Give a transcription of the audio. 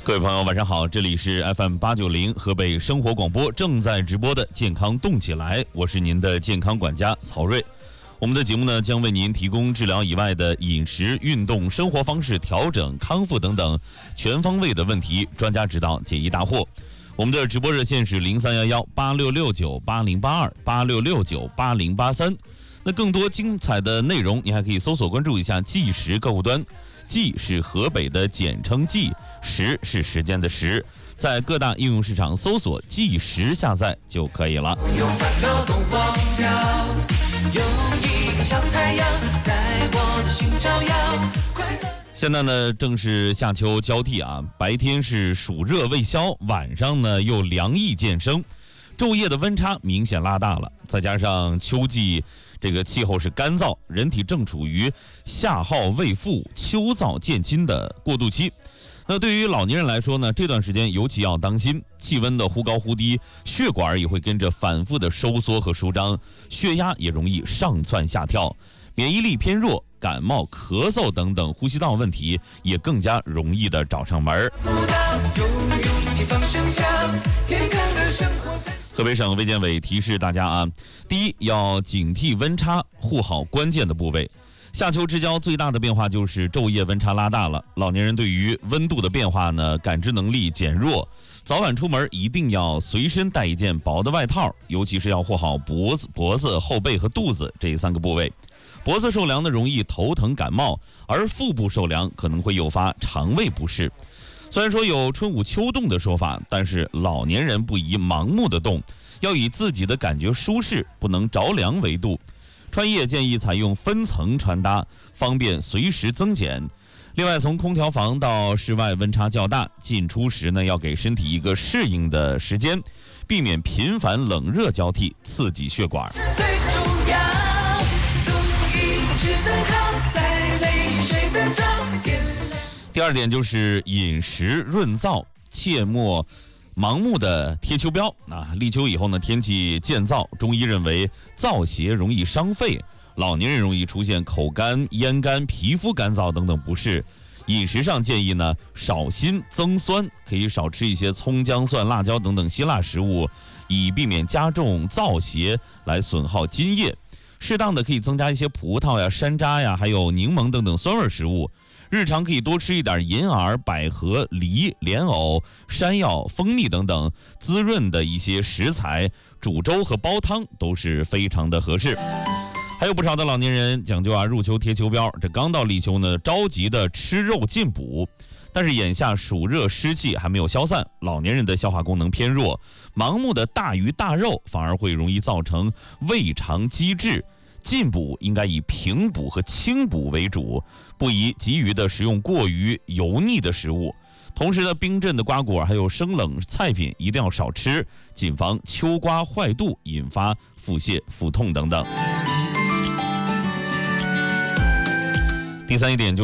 各位朋友，晚上好，这里是 FM890河北生活广播正在直播的健康动起来，我是您的健康管家曹睿。我们的节目呢，将为您提供治疗以外的饮食、运动、生活方式调整、康复等等全方位的问题，专家指导，解疑大惑。我们的直播热线是03118669808286698083。那更多精彩的内容，你还可以搜索关注一下计时客户端。计是河北的简称计，时是时间的时，在各大应用市场搜索计时下载就可以了。 有烦恼都忘掉，有一个小太阳在我的心照耀。 现在呢，正是夏秋交替啊，白天是暑热未消，晚上呢又凉意渐生，昼夜的温差明显拉大了，再加上秋季这个气候是干燥，人体正处于夏耗未复、秋燥渐侵的过渡期。那对于老年人来说呢，这段时间尤其要当心，气温的忽高忽低，血管也会跟着反复的收缩和舒张，血压也容易上蹿下跳，免疫力偏弱，感冒、咳嗽等等呼吸道问题也更加容易的找上门。河北省卫健委提示大家啊，第一，要警惕温差，护好关键的部位。夏秋之交最大的变化就是昼夜温差拉大了，老年人对于温度的变化呢，感知能力减弱，早晚出门一定要随身带一件薄的外套，尤其是要护好脖子、后背和肚子这3个部位。脖子受凉呢，容易头疼感冒，而腹部受凉可能会诱发肠胃不适。虽然说有春捂秋冻的说法，但是老年人不宜盲目的冻，要以自己的感觉舒适，不能着凉为度。穿衣建议采用分层穿搭，方便随时增减。另外，从空调房到室外温差较大，进出时呢，要给身体一个适应的时间，避免频繁冷热交替，刺激血管。第二点就是饮食润燥，切莫盲目的贴秋膘啊！立秋以后呢，天气渐燥，中医认为燥邪容易伤肺，老年人容易出现口干、咽干、皮肤干燥等等不适。饮食上建议呢，少辛增酸，可以少吃一些葱、姜、蒜、辣椒等等辛辣食物，以避免加重燥邪来损耗津液。适当的可以增加一些葡萄呀、山楂呀，还有柠檬等等酸味食物。日常可以多吃一点银耳、百合、梨、莲藕、山药、蜂蜜等等滋润的一些食材，煮粥和煲汤都是非常的合适。还有不少的老年人讲究入秋贴秋膘，这刚到立秋呢，着急的吃肉进补，但是眼下暑热湿气还没有消散，老年人的消化功能偏弱，盲目的大鱼大肉反而会容易造成胃肠积滞。进补应该以平补和清补为主，不宜急于的食用过于油腻的食物。同时呢，冰镇的瓜果还有生冷菜品一定要少吃，谨防秋瓜坏肚，引发腹泻、腹痛等等。第三一点就是